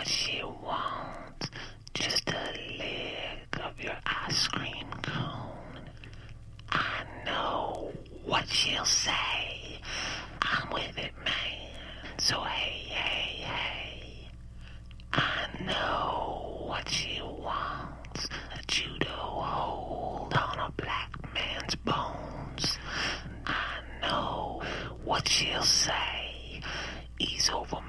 what she wants. Just a lick of your ice cream cone. I know what she'll say. I'm with it, man. So hey, hey, hey. I know what she wants. A judo hold on a black man's bones. I know what she'll say. Ease over